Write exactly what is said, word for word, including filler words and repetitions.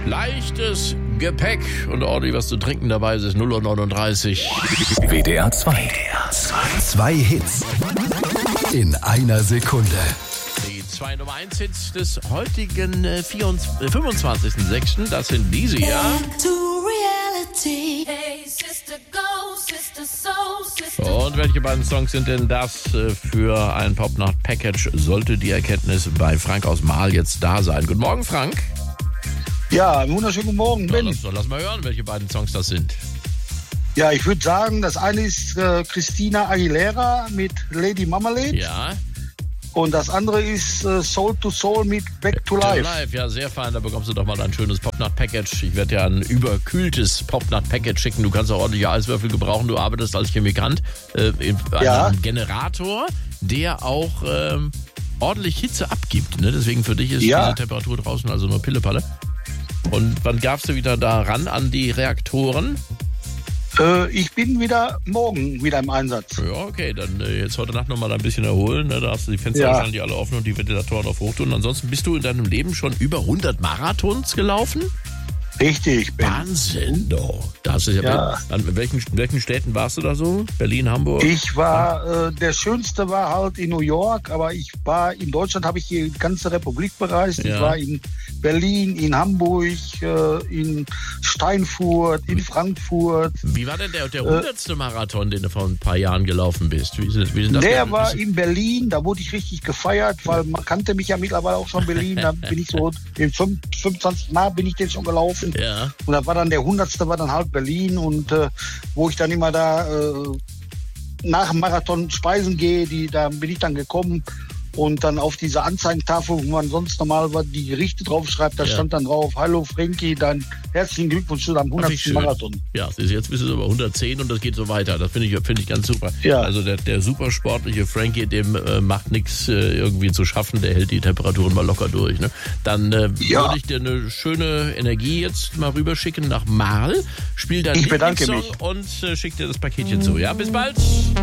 Leichtes Gepäck und ordentlich was zu trinken dabei ist null Uhr neununddreißig. W D R zwei. W D R zwei. Zwei Hits in einer Sekunde. Die zwei Nummer eins Hits des heutigen äh, vierundzwanzigsten fünfundzwanzigsten sechsten Das sind diese hier. Und welche beiden Songs sind denn das äh, für ein Popnacht-Package? Sollte die Erkenntnis bei Frank aus Marl jetzt da sein. Guten Morgen, Frank. Ja, einen wunderschönen guten Morgen, Ben. Ja, lass, lass mal hören, welche beiden Songs das sind. Ja, ich würde sagen, das eine ist äh, Christina Aguilera mit Lady Marmalade. Ja. Und das andere ist äh, Soul to Soul mit Back to Life. Live. Ja, sehr fein. Da bekommst du doch mal ein schönes Popnacht-Package. Ich werde ja ein überkühltes Popnacht-Package schicken. Du kannst auch ordentliche Eiswürfel gebrauchen. Du arbeitest als Chemikant äh, in einem Ja. Generator, der auch ähm, ordentlich Hitze abgibt. Ne? Deswegen für dich ist Ja. diese Temperatur draußen also nur Pillepalle. Und wann gabst du wieder da ran an die Reaktoren? Äh, ich bin wieder morgen wieder im Einsatz. Ja, okay, dann äh, jetzt heute Nacht nochmal ein bisschen erholen. Ne? Da hast du die Fenster Ja. wahrscheinlich alle offen und die Ventilatoren auf Hochtouren. Ansonsten bist du in deinem Leben schon über hundert Marathons gelaufen? Richtig, Ben. Wahnsinn, doch. Das ist ja, Ja. An welchen, welchen Städten warst du da so? Berlin, Hamburg? Ich war, äh, der schönste war halt in New York, aber ich war, in Deutschland habe ich die ganze Republik bereist. Ja. Ich war in Berlin, in Hamburg, äh, in Steinfurt, in Frankfurt. Wie war denn der, der hundertste Marathon, den du vor ein paar Jahren gelaufen bist? Wie ist, wie ist das Der denn? war in Berlin, da wurde ich richtig gefeiert, weil man kannte mich ja mittlerweile auch schon Berlin. Da bin ich so, in fünfundzwanzig Mal bin ich den schon gelaufen. Ja. Und da war dann der hundertste war dann halt Berlin und äh, wo ich dann immer da äh, nach dem Marathon speisen gehe, die, da bin ich dann gekommen und dann auf diese Anzeigentafel, wo man sonst normal die Gerichte draufschreibt, da Ja. stand dann drauf, hallo Frankie, dein herzlichen Glückwunsch zu deinem Ach, wie hundertsten schön. Marathon. Ja, jetzt bist du aber hundertzehn und das geht so weiter. Das finde ich, finde ich ganz super. Ja. Also der, der supersportliche Frankie, dem äh, macht nichts äh, irgendwie zu schaffen, der hält die Temperaturen mal locker durch. Ne? Dann äh, Ja. würde ich dir eine schöne Energie jetzt mal rüberschicken nach Marl. Spiel deinen Ich bedanke Lieblingssong mich. und äh, schick dir das Paketchen zu. Ja, bis bald.